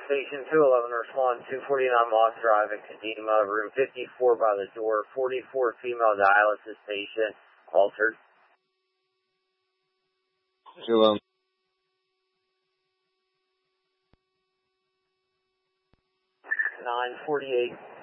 Station 211, respond 249 Moss Drive at Kadima, room 54 by the door, 44 female dialysis patient, altered. 948.